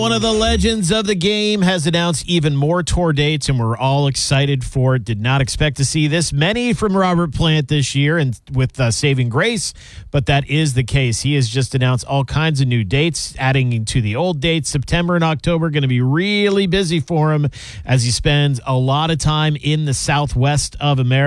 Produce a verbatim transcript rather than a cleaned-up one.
One of the legends of the game has announced even more tour dates, and we're all excited for it. Did not expect to see this many from Robert Plant this year and with uh, Saving Grace, but that is the case. He has just announced all kinds of new dates, adding to the old dates. September and October going to be really busy for him as he spends a lot of time in the southwest of America.